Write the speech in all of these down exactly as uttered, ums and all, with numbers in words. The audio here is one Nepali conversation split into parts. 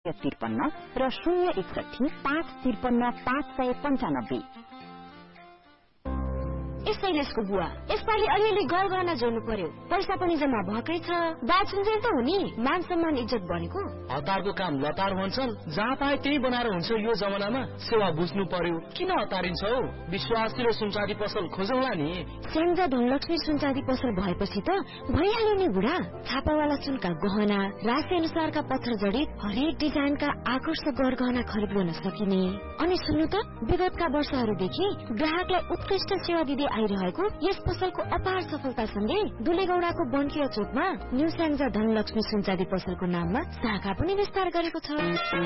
त्रिपन्न र शून्य एकसठी पाँच त्रिपन्न पाँच सय पञ्चानब्बे। शैलेशको बुवा यसपालि अलिअलि गरगहना जोड्नु पर्यो, पैसा पनि जम्मा भएकै छ, बाचुन्जेल त हुने, मान सम्मान इज्जत बढेको। हतारको काम लतार भन्छन्, जहाँ पाए त्यही बनाएर हुन्छ। यो जमानामा सेवा बुझ्नु पर्यो, किन हतारिन्छौ? विश्वासिलो सुनचाँदी पसल खोजौला नि। स्याङ्जा धनलक्ष्मी सुनचाँदी पसल भएपछि त भइहाल्यो नि बुढा। छापावाला सुनका गहना, राशि अनुसारका पत्थर जडित हरेक डिजाइनका आकर्षक गरगहना खरिद गर्न सकिने। अनि सुन्नु त, विगतका वर्षहरूदेखि ग्राहकलाई उत्कृष्ट सेवा दिँदै आइरहेको यस पसलको अपार सफलतासँगै दुलेगौडाको बन्किया चोकमा न्यू स्याङ्जा धनलक्ष्मी सुनचाँदी पसलको नाममा शाखा पनि विस्तार गरेको छ।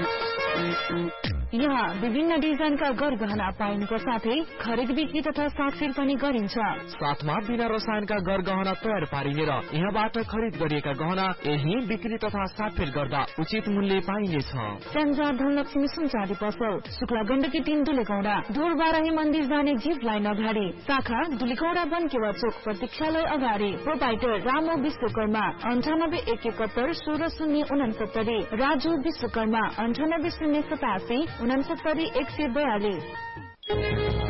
यहाँ विभिन्न डिजाइनका गरगहना पाइनुको साथै खरिद बिक्री तथा सातफेर पनि गरिन्छ। साथमा बिना रसायनका गरगहना तयार पारिने र यहाँबाट खरिद गरिएका गहना यही बिक्री तथा सातफेर गर्दा उचित मूल्य पाइनेछ। स्याङ्जा धनलक्ष्मी सुनचाँदी पसल, शुक्ला गण्डकी तीन दुलेगौडा, ढोरबाराही मन्दिर जाने जीप लाइन अगाडि, शाखा दुलेगौडा बन्केवा चोक प्रतीक्षालय अगाडि। प्रोपाइटर रामो विश्वकर्मा, अन्ठानब्बे एक एकहत्तर सोह्र शून्य उनसत्तरी। राजु विश्वकर्मा, अन्ठानब्बे शून्य सतासी उनसत्तरी एक सय बयालिस।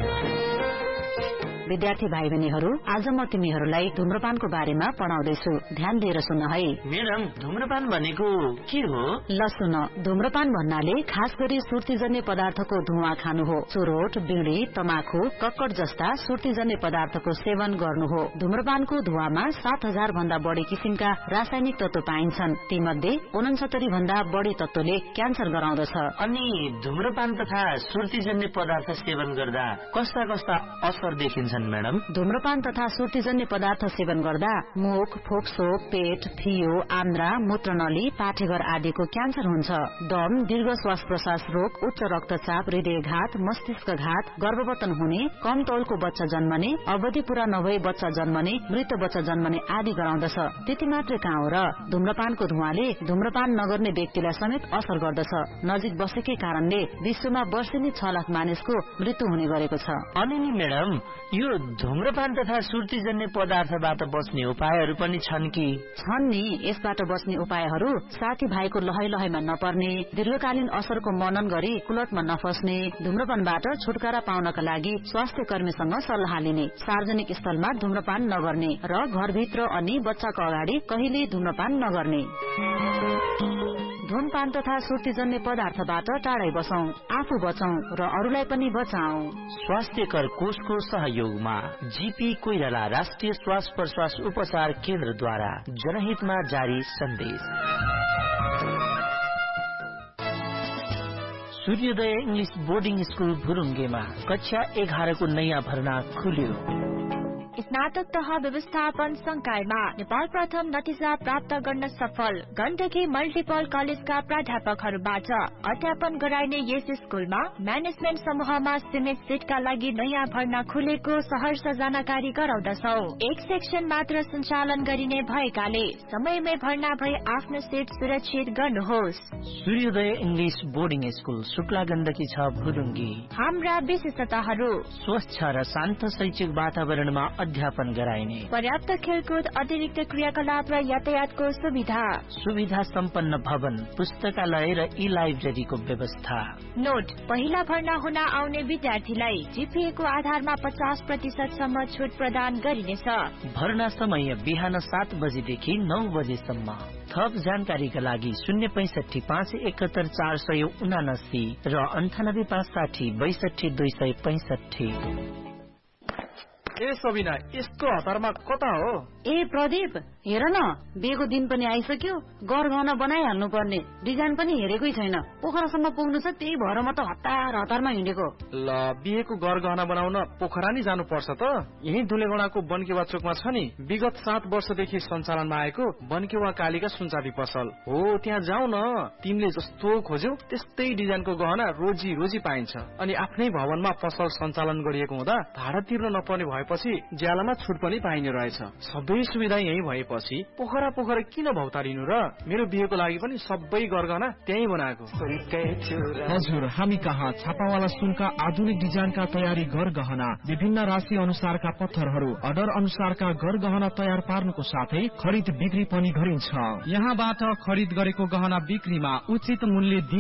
विद्यार्थी भाइ बहिनीहरू, आज म तिमीहरूलाई धूम्रपानको बारेमा पढाउँदैछु, ध्यान दिएर सुन है। म्याडम, धूम्रपान भनेको के हो? ल सुन, धूम्रपान भन्नाले खास गरी सुर्तीजन्य पदार्थको धुवा खानु हो। चुरोट, बीड़ी, तमाखु, कक्कड जस्ता सुर्तीजन्य पदार्थको सेवन गर्नु हो। धूम्रपानको धुवामा सात हजार भन्दा बढ़ी किसिमका रासायनिक तत्व पाइन्छन्। तीमध्ये उनसत्तरी भन्दा बढ़ी तत्वले क्यान्सर गराउँदछ। अनि धूम्रपान तथा सुर्तीजन्य पदार्थ सेवन गर्दा कस्ता कस्ता असर देखिन्छन् मैडम? धूम्रपान तथा सुर्तीजन्य पदार्थ सेवन गर्दा मुख, फोक्सो, पेट, फियो, आन्द्रा, मूत्रनली, पाठेघर आदिको क्यान्सर हुन्छ। दम, दीर्घ श्वास प्रश्वास रोग, उच्च रक्तचाप, हृदयघात, मस्तिष्कघात, गर्भवतन हुने, कम तौलको बच्चा जन्मने, अवधि पूरा नभई बच्चा जन्मने, मृत बच्चा जन्मने आदि गराउँदछ। त्यति मात्रै कहाँ हो र, धूम्रपानको धुवाले धूम्रपान नगर्ने व्यक्तिलाई समेत असर गर्दछ। नजिक बसेकै कारणले विश्वमा वर्षेनी छ लाख मानिसको मृत्यु हुने गरेको छ। अनि नि मैडम, यो धूम्रपान तथा सुर्तीजन्य पदार्थबाट बच्ने उपायहरू पनि छन् कि? छन् नि। यसबाट बच्ने उपायहरू साथी भाइको लहै लहैमा नपर्ने, दीर्घकालीन असरको मनन गरी कुलतमा नफस्ने, धूम्रपानबाट छुटकारा पाउनका लागि स्वास्थ्य कर्मीसँग सल्लाह लिने, सार्वजनिक स्थलमा धूम्रपान नगर्ने र घरभित्र अनि बच्चाको अगाडि कहिले धूम्रपान नगर्ने। धूमपान तथा सुर्तीजन्य पदार्थबाट टाढै बसौं, आफू बचौं र अरूलाई पनि बचाऊ। स्वास्थ्यकर कोषको सहयोगमा जीपी कोइराला राष्ट्रिय श्वास प्रश्वास उपचार केन्द्रद्वारा जनहितमा जारी सन्देश। सूर्योदय इंग्लिश बोर्डिङ स्कूल भुरुङ्गेमा कक्षा एघारको नयाँ भर्ना खुल्यो। स्नातक तह व्यवस्थापन संकायमा नेपाल प्रथम नतिजा प्राप्त गर्न सफल गण्डकी मल्टिपल कलेजका प्राध्यापकहरूबाट अध्यापन गराइने यस स्कूलमा म्यानेजमेन्ट समूहमा सीमित सीटका लागि नयाँ भर्ना खुलेको सहर्ष जानकारी गराउँदछौ। एक सेक्सन मात्र सञ्चालन गरिने भएकाले समयमै भर्ना भई आफ्नो सीट सुरक्षित गर्नुहोस्। सूर्योदय English boarding school Shukla Gandaki छ भुरुङ्गी। हाम्रा विशेषताहरू स्वच्छ र शान्त शैक्षिक वातावरणमा अध्यापन गराइने, पर्याप्त खेलकुद, अतिरिक्त क्रियाकलाप र यातायातको सुविधा, सुविधा सम्पन्न भवन, पुस्तकालय र ई लाइब्रेरीको व्यवस्था। नोट, पहिला भर्ना हुन आउने विद्यार्थीलाई जीपीए को आधारमा पचास प्रतिशत सम्म छुट प्रदान गरिनेछ। भर्ना समय बिहान सात बजेदेखि नौ बजेसम्म। थप जानकारीका लागि शून्य पैंसठी पाँच एकहत्तर चार सय उनासी र अन्ठानब्बे पाँच साठी बैसठी दुई सय पैंसठी। ए सबिना, यस्तो हतारमा कता हो? ए प्रदीप, हेर न, बिहेको दिन पनि आइसक्यो, गरगहना बनाइहाल्नु पर्ने, डिजाइन पनि हेरेकै छैन, पोखरासम्म पुग्नु छ, त्यही भएर म त हतार हतारमा हिँडेको। ल, बिहेको गरगहना बनाउन पोखरा नै जानु पर्छ त? यही दुलेगौडाको बन्केवा चोकमा छ नि, विगत सात वर्षदेखि सञ्चालनमा आएको बन्केवा कालीका सुनचाँदी पसल हो, त्यहाँ जाऊ न। तिमीले जस्तो खोज्यौ त्यस्तै डिजाइनको गहना रोजी रोजी पाइन्छ। अनि आफ्नै भवनमा पसल सञ्चालन गरिएको हुँदा भाडा तिर्न नपर्ने भएपछि ज्यालामा छुट पनि पाइने रहेछ। सबै सुविधा यही भएपछि पोखरा पोखरा किन भौतारिनु र? मेरो बिहेको लागि पनि सबै गरगहना त्यही बनाएको। हजुर, हामी कहाँ छापावाला सुनका आधुनिक डिजाइनका तयारी गरगहना, विभिन्न राशि अनुसारका पत्थरहरू, अर्डर अनुसारका गरगहना तयार पार्नुको साथै खरिद बिक्री पनि गरिन्छ। यहाँबाट खरिद गरेको गहना बिक्रीमा उचित मूल्य